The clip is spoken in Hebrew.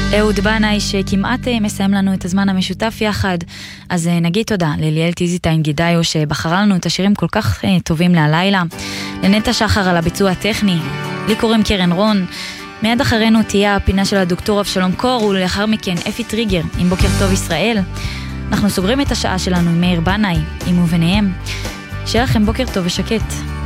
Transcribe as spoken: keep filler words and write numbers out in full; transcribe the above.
אהוד בנאי שכמעט מסיים לנו את הזמן המשותף יחד. אז נגיד תודה לליאל טיזיטיין גידאיו שבחרה לנו את השירים כל כך טובים להלילה, לנטע שחר על הביצוע הטכני, לי קוראים קרן רון. מיד אחרינו תהיה הפינה של הדוקטור אבשלום קור, ולאחר מכן אפי טריגר עם בוקר טוב ישראל. אנחנו סוגרים את השעה שלנו עם מאיר בנאי, עם וביניהם. שיהיה לכם בוקר טוב ושקט.